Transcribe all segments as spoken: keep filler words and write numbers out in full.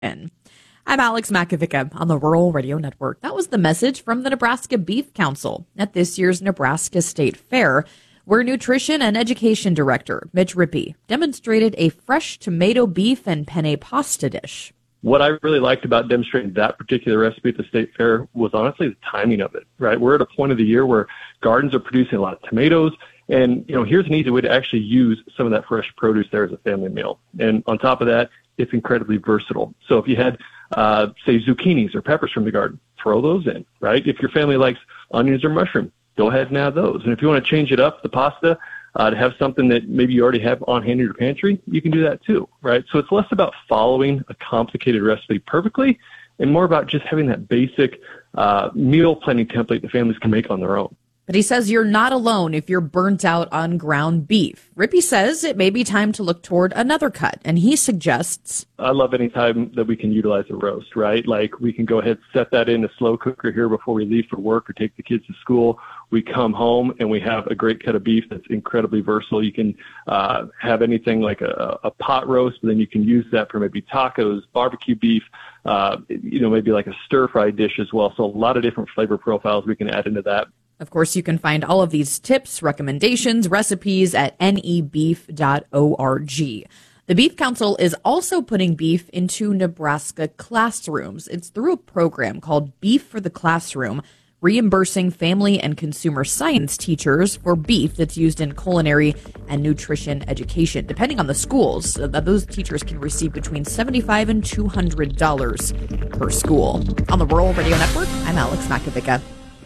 I'm Alex Makovica on the Rural Radio Network. That was the message from the Nebraska Beef Council at this year's Nebraska State Fair, where Nutrition and Education Director Mitch Rippey demonstrated a fresh tomato beef and penne pasta dish. What I really liked about demonstrating that particular recipe at the State Fair was honestly the timing of it, right? We're at a point of the year where gardens are producing a lot of tomatoes, and, you know, here's an easy way to actually use some of that fresh produce there as a family meal. And on top of that, it's incredibly versatile. So if you had, uh, say, zucchinis or peppers from the garden, throw those in, right? If your family likes onions or mushroom, go ahead and add those. And if you want to change it up, the pasta, uh, to have something that maybe you already have on hand in your pantry, you can do that too, right? So it's less about following a complicated recipe perfectly and more about just having that basic uh, meal planning template that families can make on their own. But he says you're not alone if you're burnt out on ground beef. Rippey says it may be time to look toward another cut, and he suggests... I love any time that we can utilize a roast, right? Like we can go ahead and set that in a slow cooker here before we leave for work or take the kids to school. We come home and we have a great cut of beef that's incredibly versatile. You can uh, have anything like a, a pot roast, but then you can use that for maybe tacos, barbecue beef, uh, you know, maybe like a stir-fry dish as well. So a lot of different flavor profiles we can add into that. Of course, you can find all of these tips, recommendations, recipes at N E beef dot org. The Beef Council is also putting beef into Nebraska classrooms. It's through a program called Beef for the Classroom, reimbursing family and consumer science teachers for beef that's used in culinary and nutrition education. Depending on the schools, those teachers can receive between seventy-five dollars and two hundred dollars per school. On the Rural Radio Network, I'm Alex Makovica.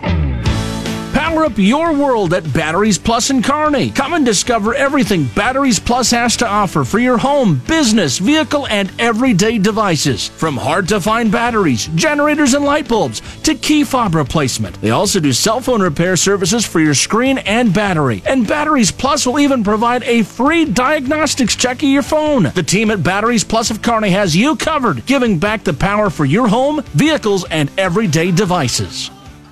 Power up your world at Batteries Plus in Kearney. Come and discover everything Batteries Plus has to offer for your home, business, vehicle, and everyday devices. From hard-to-find batteries, generators, and light bulbs to key fob replacement. They also do cell phone repair services for your screen and battery. And Batteries Plus will even provide a free diagnostics check of your phone. The team at Batteries Plus of Kearney has you covered, giving back the power for your home, vehicles, and everyday devices.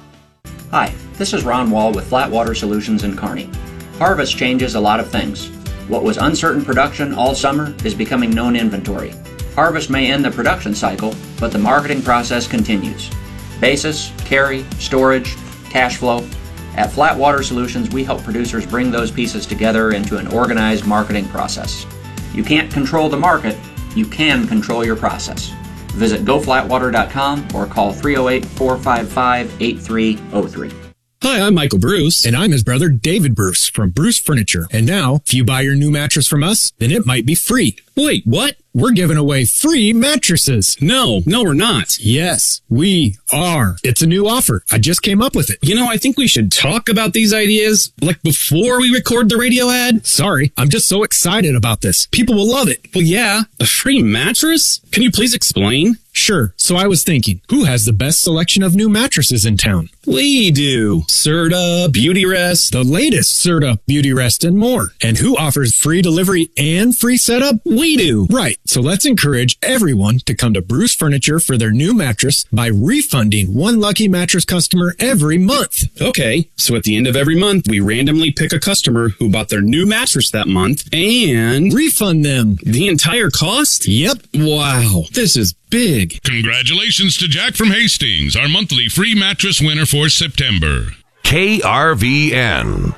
Hi, this is Ron Wall with Flatwater Solutions in Kearney. Harvest changes a lot of things. What was uncertain production all summer is becoming known inventory. Harvest may end the production cycle, but the marketing process continues. Basis, carry, storage, cash flow. At Flatwater Solutions, we help producers bring those pieces together into an organized marketing process. You can't control the market, you can control your process. Visit go flatwater dot com or call three oh eight, four five five, eight three oh three. Hi, I'm Michael Bruce. And I'm his brother, David Bruce, from Bruce Furniture. And now, if you buy your new mattress from us, then it might be free. Wait, what? We're giving away free mattresses. No, no, we're not. Yes, we are. It's a new offer. I just came up with it. You know, I think we should talk about these ideas, like, before we record the radio ad. Sorry, I'm just so excited about this. People will love it. Well, yeah, a free mattress? Can you please explain? Sure. So I was thinking, who has the best selection of new mattresses in town? We do. Serta, Beautyrest. The latest Serta, Beautyrest, and more. And who offers free delivery and free setup? We do. Right. So let's encourage everyone to come to Bruce Furniture for their new mattress by refunding one lucky mattress customer every month. Okay. So at the end of every month, we randomly pick a customer who bought their new mattress that month and refund them the entire cost? Yep. Wow. This is big. Congratulations to Jack from Hastings, our monthly free mattress winner for September. K R V N.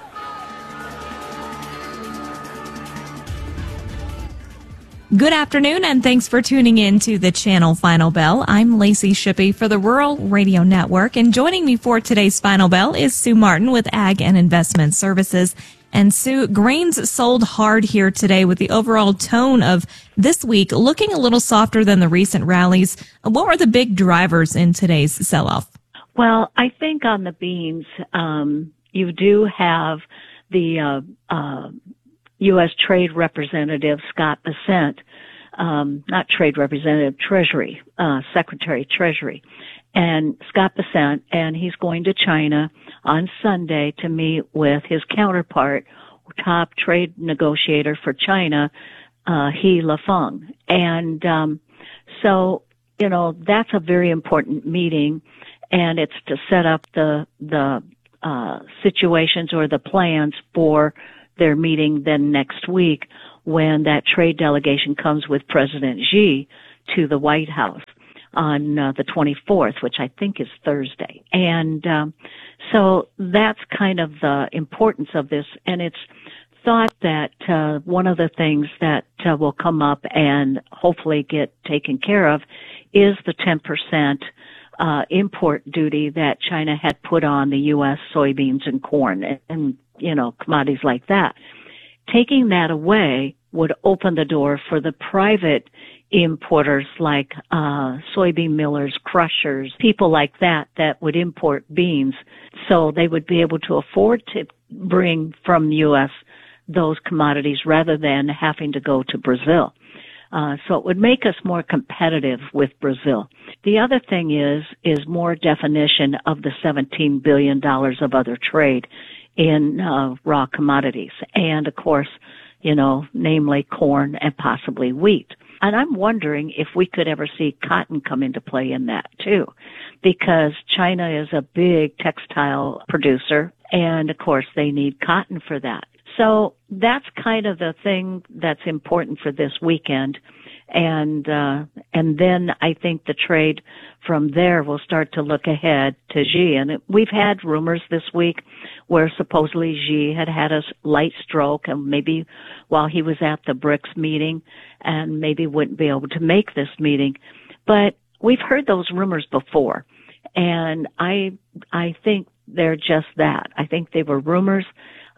Good afternoon, and thanks for tuning in to the Channel Final Bell. I'm Lacey Shippey for the Rural Radio Network, and joining me for today's Final Bell is Sue Martin with Ag and Investment Services. And Sue, grains sold hard here today with the overall tone of this week looking a little softer than the recent rallies. What were the big drivers in today's sell-off? Well, I think on the beans, um, you do have the uh, uh, U S Trade Representative Scott Bessent, um, not Trade Representative, Treasury, uh, Secretary Treasury, and Scott Bessent, and he's going to China on Sunday to meet with his counterpart, top trade negotiator for China, uh, He Lafeng. And, um, so, you know, that's a very important meeting, and it's to set up the, the, uh, situations or the plans for their meeting then next week when that trade delegation comes with President Xi to the White House on uh, the twenty-fourth, which I think is Thursday. And um, so that's kind of the importance of this. And it's thought that uh, one of the things that uh, will come up and hopefully get taken care of is the ten percent uh, import duty that China had put on the U S soybeans and corn and, and, you know, commodities like that. Taking that away would open the door for the private importers like uh soybean millers, crushers, people like that that would import beans, so they would be able to afford to bring from the U S those commodities rather than having to go to Brazil. Uh, so it would make us more competitive with Brazil. The other thing is, is more definition of the seventeen billion dollars of other trade in uh, raw commodities. And of course, you know, namely corn and possibly wheat. And I'm wondering if we could ever see cotton come into play in that too, because China is a big textile producer, and of course they need cotton for that. So that's kind of the thing that's important for this weekend. And, uh, and then I think the trade from there will start to look ahead to Xi. And we've had rumors this week where supposedly Xi had had a light stroke and maybe while he was at the BRICS meeting and maybe wouldn't be able to make this meeting. But we've heard those rumors before. And I, I think they're just that. I think they were rumors.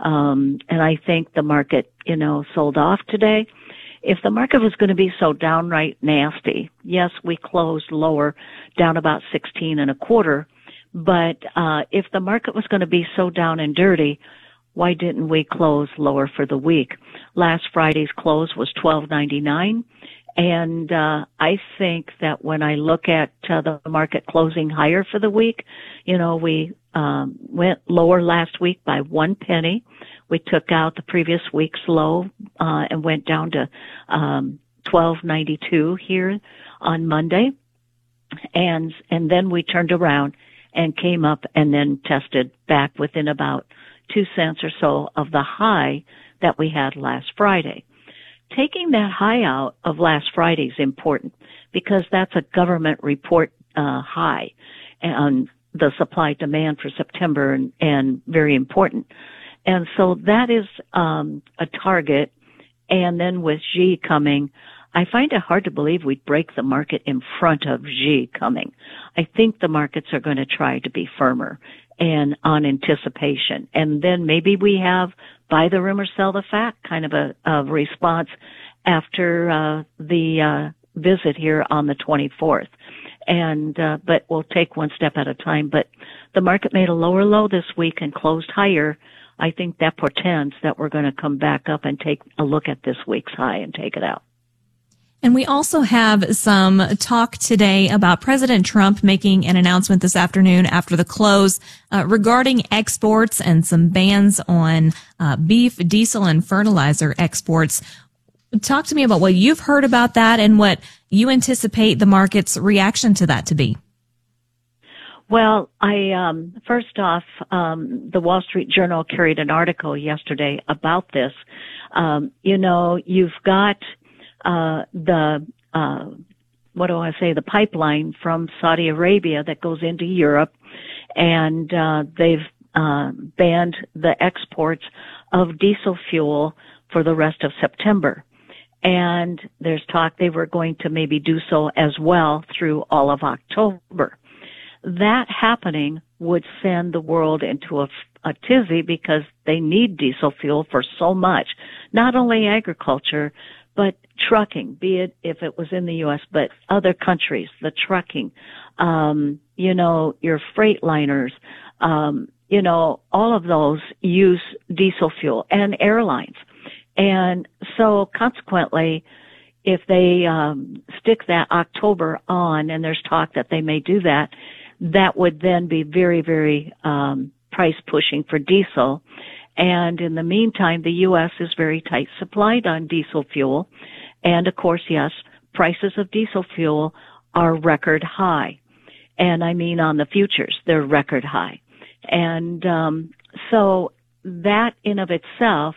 Um, and I think the market, you know, sold off today. If the market was going to be so downright nasty, yes, we closed lower, down about sixteen and a quarter. But, uh, if the market was going to be so down and dirty, why didn't we close lower for the week? Last Friday's close was twelve ninety-nine. And, uh, I think that when I look at uh, the market closing higher for the week, you know, we, um, went lower last week by one penny. We took out the previous week's low, uh, and went down to, um, twelve ninety-two here on Monday. And, and then we turned around and came up and then tested back within about two cents or so of the high that we had last Friday. Taking that high out of last Friday is important because that's a government report uh, high on the supply demand for September and, and very important. And so that is um, a target. And then with Xi coming, I find it hard to believe we'd break the market in front of Xi coming. I think the markets are going to try to be firmer and on anticipation. And then maybe we have buy the rumor, sell the fact kind of a, a response after uh, the uh, visit here on the twenty-fourth. And uh, but we'll take one step at a time. But the market made a lower low this week and closed higher. I think that portends that we're going to come back up and take a look at this week's high and take it out. And we also have some talk today about President Trump making an announcement this afternoon after the close uh, regarding exports and some bans on uh, beef, diesel, and fertilizer exports. Talk to me about what you've heard about that and what you anticipate the market's reaction to that to be. Well, I um, first off, um, the Wall Street Journal carried an article yesterday about this. Um, you know, you've got Uh, the, uh, what do I say, the pipeline from Saudi Arabia that goes into Europe, and, uh, they've, uh, banned the exports of diesel fuel for the rest of September. And there's talk they were going to maybe do so as well through all of October. That happening would send the world into a, a tizzy because they need diesel fuel for so much, not only agriculture, but trucking, be it if it was in the U S, but other countries, the trucking, um, you know, your freight liners, um, you know, all of those use diesel fuel and airlines. And so consequently, if they um, stick that October on, and there's talk that they may do that, that would then be very, very um, price pushing for diesel. And in the meantime, the U S is very tight supplied on diesel fuel. And of course, yes, prices of diesel fuel are record high. And I mean on the futures, they're record high. And um, so that in of itself,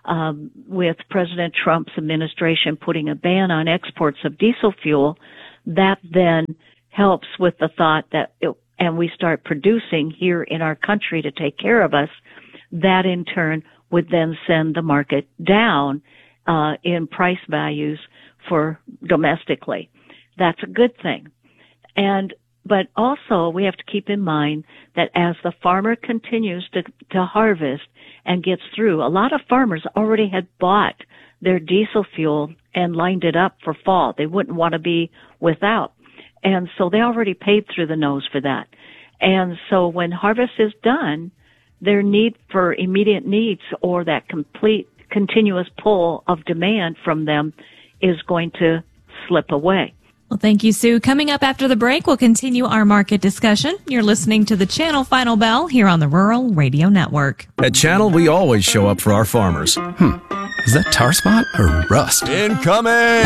um, with President Trump's administration putting a ban on exports of diesel fuel, that then helps with the thought that, it, and we start producing here in our country to take care of us, that in turn would then send the market down uh, in price values for domestically. That's a good thing. And but also we have to keep in mind that as the farmer continues to, to harvest and gets through, a lot of farmers already had bought their diesel fuel and lined it up for fall. They wouldn't want to be without. And so they already paid through the nose for that. And so when harvest is done, their need for immediate needs or that complete continuous pull of demand from them is going to slip away. Well, thank you, Sue. Coming up after the break, we'll continue our market discussion. You're listening to the Channel Final Bell here on the Rural Radio Network. At Channel, we always show up for our farmers. Hmm. Is that tar spot or rust? Incoming!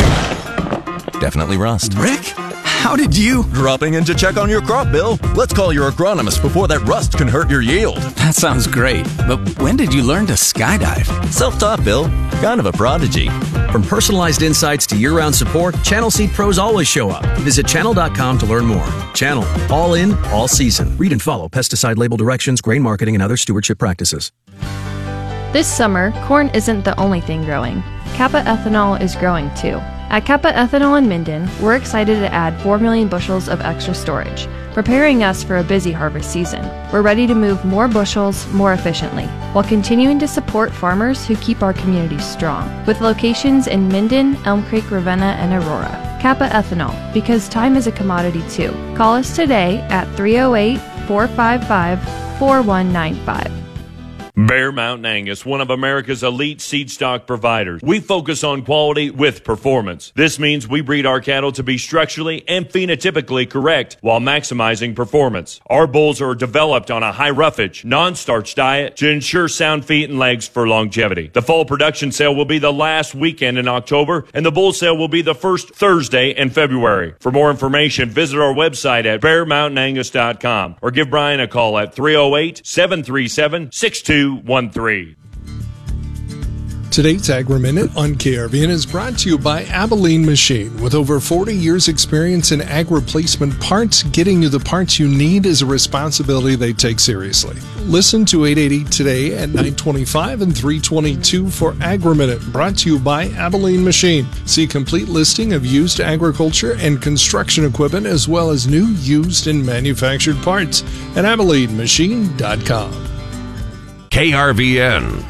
Definitely rust. Rick? How did you? Dropping in to check on your crop, Bill. Let's call your agronomist before that rust can hurt your yield. That sounds great. But when did you learn to skydive? Self-taught, Bill. Kind of a prodigy. From personalized insights to year-round support, Channel Seed Pros always show up. Visit channel dot com to learn more. Channel. All in, all season. Read and follow pesticide label directions, grain marketing, and other stewardship practices. This summer, corn isn't the only thing growing. Kappa Ethanol is growing too. At Kappa Ethanol in Minden, we're excited to add four million bushels of extra storage, preparing us for a busy harvest season. We're ready to move more bushels more efficiently, while continuing to support farmers who keep our communities strong, with locations in Minden, Elm Creek, Ravenna, and Aurora. Kappa Ethanol, because time is a commodity too. Call us today at three oh eight, four five five, four one nine five. Bear Mountain Angus, one of America's elite seed stock providers. We focus on quality with performance. This means we breed our cattle to be structurally and phenotypically correct while maximizing performance. Our bulls are developed on a high roughage, non-starch diet to ensure sound feet and legs for longevity. The fall production sale will be the last weekend in October, and the bull sale will be the first Thursday in February. For more information, visit our website at bear mountain angus dot com or give Brian a call at three oh eight, seven three seven, six two one three. Today's Agri-Minute on K R V N is brought to you by Abilene Machine. With over forty years experience in ag replacement parts, getting you the parts you need is a responsibility they take seriously. Listen to eight eighty today at nine twenty-five and three twenty-two for Agri-Minute, brought to you by Abilene Machine. See complete listing of used agriculture and construction equipment as well as new, used, and manufactured parts at abilene machine dot com. K R V N.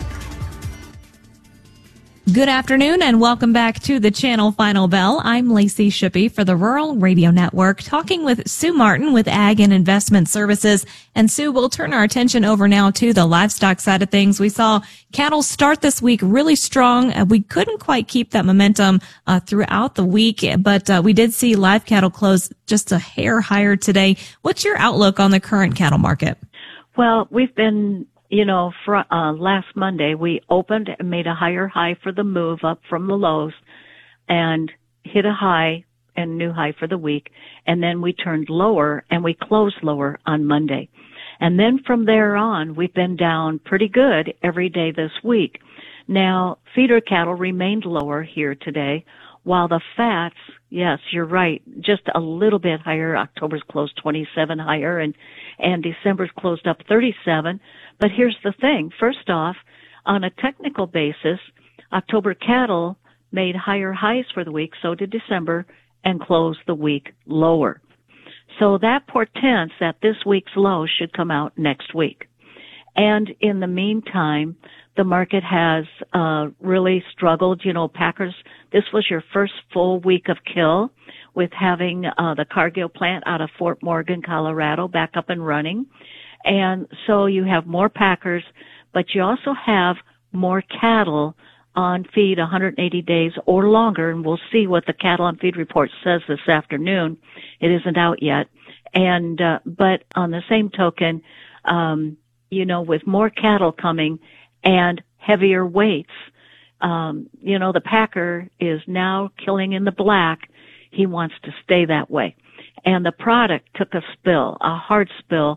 Good afternoon and welcome back to the Channel Final Bell. I'm Lacey Shippey for the Rural Radio Network, talking with Sue Martin with Ag and Investment Services. And Sue, we'll turn our attention over now to the livestock side of things. We saw cattle start this week really strong. We couldn't quite keep that momentum uh, throughout the week, but uh, we did see live cattle close just a hair higher today. What's your outlook on the current cattle market? Well, we've been You know, for, uh, last Monday, we opened and made a higher high for the move up from the lows and hit a high and new high for the week. And then we turned lower and we closed lower on Monday. And then from there on, we've been down pretty good every day this week. Now, feeder cattle remained lower here today, while the fats, yes, you're right, just a little bit higher. October's closed twenty-seven higher and, and December's closed up thirty-seven. But here's the thing. First off, on a technical basis, October cattle made higher highs for the week, so did December, and closed the week lower. So that portends that this week's low should come out next week. And in the meantime, the market has uh really struggled. You know, Packers, this was your first full week of kill with having uh the Cargill plant out of Fort Morgan, Colorado, back up and running. And so you have more packers, but you also have more cattle on feed one hundred eighty days or longer, and we'll see what the cattle on feed report says this afternoon. It isn't out yet. And, uh, but on the same token, um, you know, with more cattle coming and heavier weights, um, you know, the packer is now killing in the black. He wants to stay that way. And the product took a spill, a hard spill,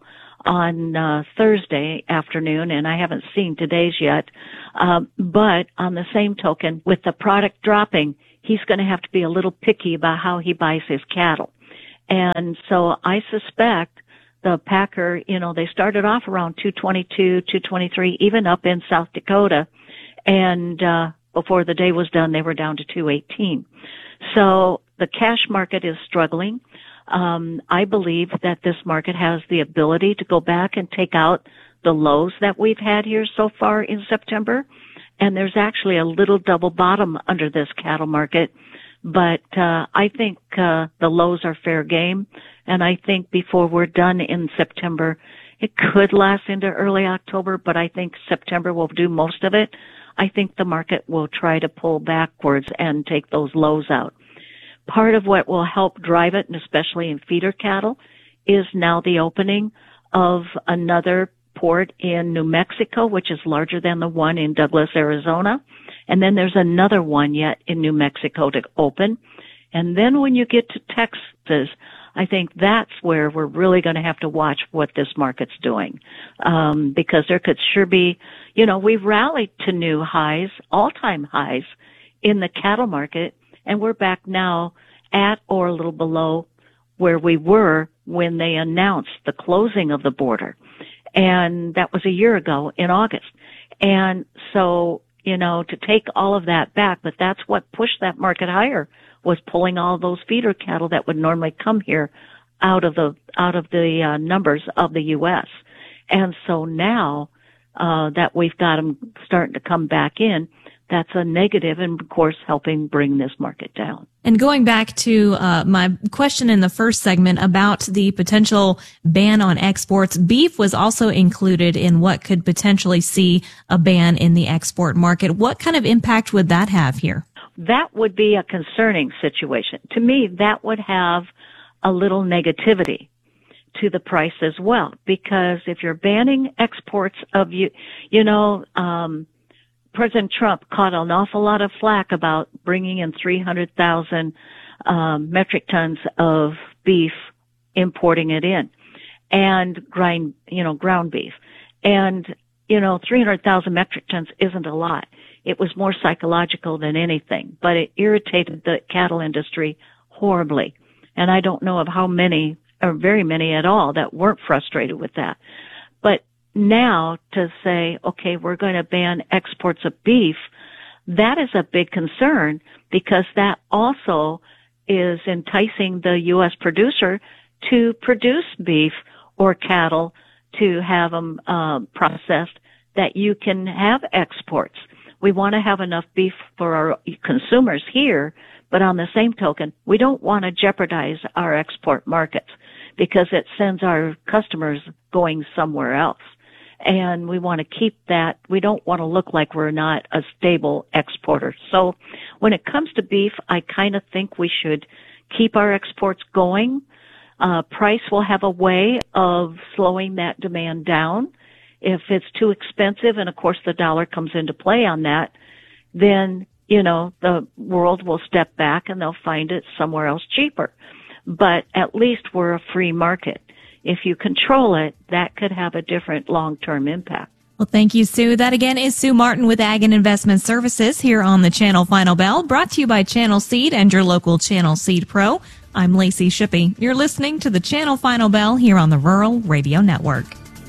on uh, Thursday afternoon, and I haven't seen today's yet. Um, but on the same token, with the product dropping, he's going to have to be a little picky about how he buys his cattle. And so I suspect the packer, you know, they started off around two twenty-two, two twenty-three, even up in South Dakota. And uh before the day was done, they were down to two eighteen. So the cash market is struggling. Um, I believe that this market has the ability to go back and take out the lows that we've had here so far in September. And there's actually a little double bottom under this cattle market. But uh I think uh the lows are fair game. And I think before we're done in September, it could last into early October, but I think September will do most of it. I think the market will try to pull backwards and take those lows out. Part of what will help drive it, and especially in feeder cattle, is now the opening of another port in New Mexico, which is larger than the one in Douglas, Arizona. And then there's another one yet in New Mexico to open. And then when you get to Texas, I think that's where we're really going to have to watch what this market's doing. Um, because there could sure be, you know, we've rallied to new highs, all-time highs in the cattle market, and we're back now at or a little below where we were when they announced the closing of the border. And that was a year ago in August. And so, you know, to take all of that back, but that's what pushed that market higher, was pulling all those feeder cattle that would normally come here out of the, out of the uh, numbers of the U S. And so now, uh, that we've got them starting to come back in, that's a negative and, of course, helping bring this market down. And going back to uh, my question in the first segment about the potential ban on exports, beef was also included in what could potentially see a ban in the export market. What kind of impact would that have here? That would be a concerning situation. To me, that would have a little negativity to the price as well, because if you're banning exports of, you, you know, um, President Trump caught an awful lot of flack about bringing in three hundred thousand um, metric tons of beef, importing it in, and grind, you know, ground beef. And, you know, three hundred thousand metric tons isn't a lot. It was more psychological than anything, but it irritated the cattle industry horribly. And I don't know of how many, or very many at all, that weren't frustrated with that. But now to say, okay, we're going to ban exports of beef, that is a big concern, because that also is enticing the U S producer to produce beef or cattle to have them uh, processed that you can have exports. We want to have enough beef for our consumers here, but on the same token, we don't want to jeopardize our export markets, because it sends our customers going somewhere else. And we want to keep that. We don't want to look like we're not a stable exporter. So when it comes to beef, I kind of think we should keep our exports going. Uh, price will have a way of slowing that demand down. If it's too expensive, and of course the dollar comes into play on that, then, you know, the world will step back and they'll find it somewhere else cheaper. But at least we're a free market. If you control it, that could have a different long-term impact. Well, thank you, Sue. That again is Sue Martin with Ag and Investment Services here on the Channel Final Bell, brought to you by Channel Seed and your local Channel Seed Pro. I'm Lacey Shippey. You're listening to the Channel Final Bell here on the Rural Radio Network.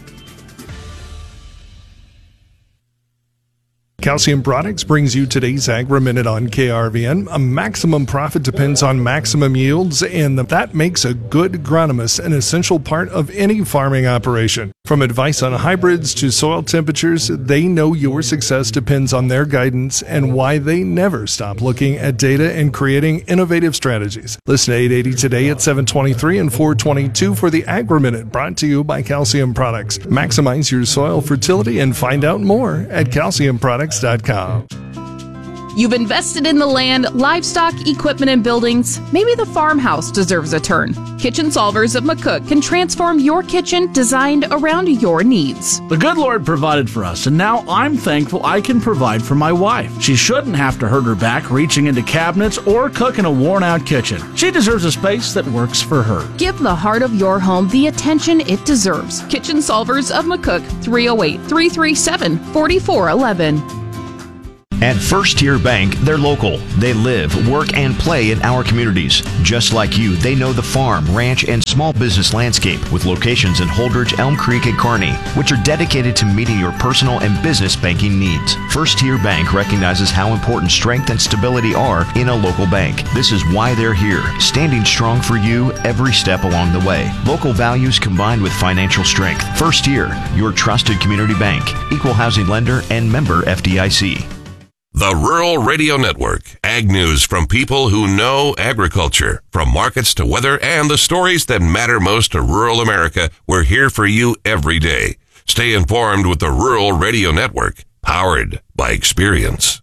Calcium Products brings you today's Agri-Minute on K R V N. A maximum profit depends on maximum yields, and that makes a good agronomist an essential part of any farming operation. From advice on hybrids to soil temperatures, they know your success depends on their guidance and why they never stop looking at data and creating innovative strategies. Listen to eight eighty Today at seven twenty-three and four twenty-two for the Agri-Minute, brought to you by Calcium Products. Maximize your soil fertility and find out more at calcium products dot com. You've invested in the land, livestock, equipment, and buildings. Maybe the farmhouse deserves a turn. Kitchen Solvers of McCook can transform your kitchen designed around your needs. The good Lord provided for us, and now I'm thankful I can provide for my wife. She shouldn't have to hurt her back reaching into cabinets or cook in a worn-out kitchen. She deserves a space that works for her. Give the heart of your home the attention it deserves. Kitchen Solvers of McCook, three oh eight, three three seven, four four one one. At First Tier Bank, they're local. They live, work, and play in our communities. Just like you, they know the farm, ranch, and small business landscape with locations in Holdridge, Elm Creek, and Kearney, which are dedicated to meeting your personal and business banking needs. First Tier Bank recognizes how important strength and stability are in a local bank. This is why they're here, standing strong for you every step along the way. Local values combined with financial strength. First Tier, your trusted community bank, equal housing lender, and member F D I C. The Rural Radio Network. Ag news from people who know agriculture. From markets to weather and the stories that matter most to rural America, we're here for you every day. Stay informed with the Rural Radio Network, powered by experience.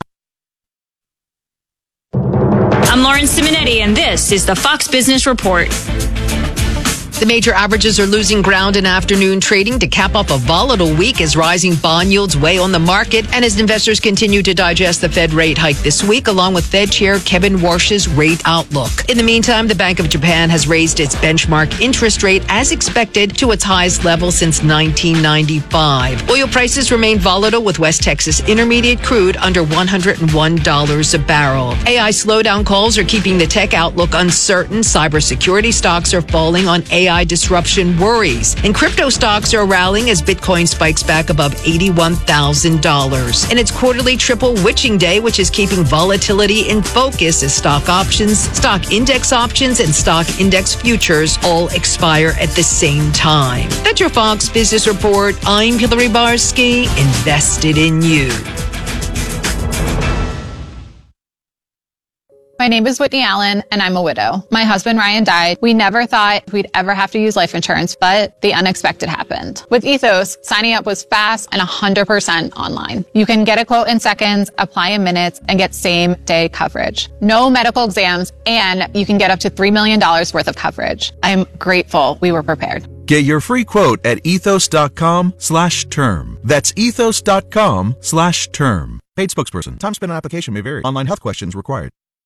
I'm Lauren Simonetti, and this is the Fox Business Report. The major averages are losing ground in afternoon trading to cap off a volatile week as rising bond yields weigh on the market and as investors continue to digest the Fed rate hike this week, along with Fed Chair Kevin Warsh's rate outlook. In the meantime, the Bank of Japan has raised its benchmark interest rate as expected to its highest level since nineteen ninety-five. Oil prices remain volatile with West Texas Intermediate crude under one hundred one dollars a barrel. A I slowdown calls are keeping the tech outlook uncertain. Cybersecurity stocks are falling on A I disruption worries. And crypto stocks are rallying as Bitcoin spikes back above eighty-one thousand dollars. And it's quarterly triple witching day, which is keeping volatility in focus as stock options, stock index options, and stock index futures all expire at the same time. That's your Fox Business Report. I'm Hillary Barsky, invested in you. My name is Whitney Allen, and I'm a widow. My husband, Ryan, died. We never thought we'd ever have to use life insurance, but the unexpected happened. With Ethos, signing up was fast and one hundred percent online. You can get a quote in seconds, apply in minutes, and get same-day coverage. No medical exams, and you can get up to three million dollars worth of coverage. I'm grateful we were prepared. Get your free quote at ethos.com slash term. That's ethos.com slash term. Paid spokesperson. Time spent on application may vary. Online health questions required.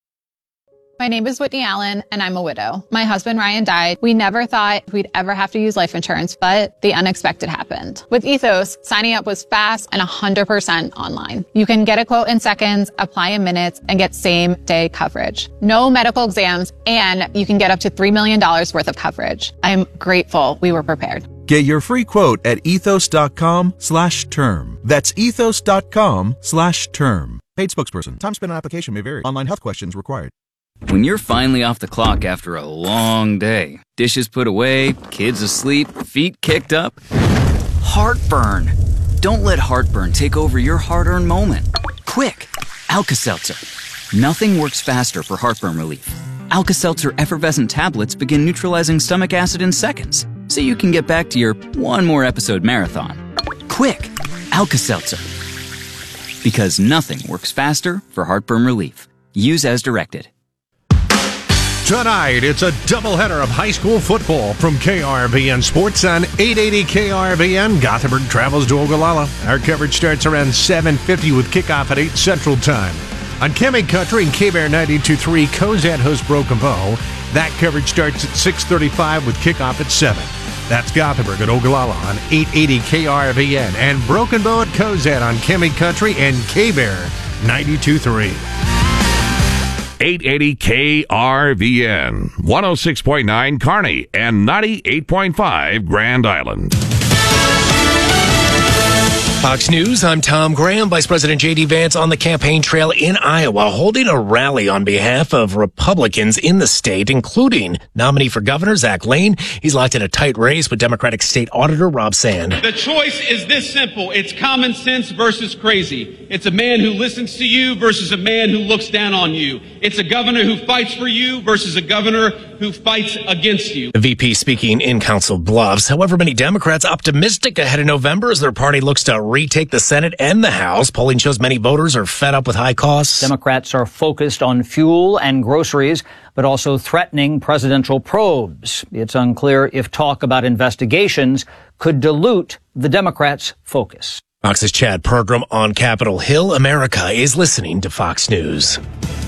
My name is Whitney Allen, and I'm a widow. My husband, Ryan, died. We never thought we'd ever have to use life insurance, but the unexpected happened. With Ethos, signing up was fast and one hundred percent online. You can get a quote in seconds, apply in minutes, and get same-day coverage. No medical exams, and you can get up to three million dollars worth of coverage. I'm grateful we were prepared. Get your free quote at ethos.com slash term. That's ethos.com slash term. Paid spokesperson. Time spent on application may vary. Online health questions required. When you're finally off the clock after a long day, dishes put away, kids asleep, feet kicked up, heartburn. Don't let heartburn take over your hard-earned moment. Quick, Alka-Seltzer. Nothing works faster for heartburn relief. Alka-Seltzer effervescent tablets begin neutralizing stomach acid in seconds, so you can get back to your one more episode marathon. Quick, Alka-Seltzer. Because nothing works faster for heartburn relief. Use as directed. Tonight, it's a doubleheader of high school football from K R V N Sports on eight eighty K R V N. Gothenburg travels to Ogallala. Our coverage starts around seven fifty with kickoff at eight Central Time. On Kemi Country and K-Bear ninety-two point three, Cozad hosts Broken Bow. That coverage starts at six thirty-five with kickoff at seven. That's Gothenburg at Ogallala on eight eighty K R V N. And Broken Bow at Cozad on Kemi Country and K-Bear ninety-two point three. eight eighty K R V N, one oh six point nine Kearney, and ninety-eight point five Grand Island. Fox News, I'm Tom Graham. Vice President J D. Vance on the campaign trail in Iowa, holding a rally on behalf of Republicans in the state, including nominee for governor Zach Lane. He's locked in a tight race with Democratic State Auditor Rob Sand. The choice is this simple. It's common sense versus crazy. It's a man who listens to you versus a man who looks down on you. It's a governor who fights for you versus a governor who fights against you. The V P speaking in Council Bluffs. However, many Democrats optimistic ahead of November as their party looks to retake the Senate and the House. Polling shows many voters are fed up with high costs. Democrats are focused on fuel and groceries, but also threatening presidential probes. It's unclear if talk about investigations could dilute the Democrats' focus. Fox's Chad Pergram on Capitol Hill. America is listening to Fox News.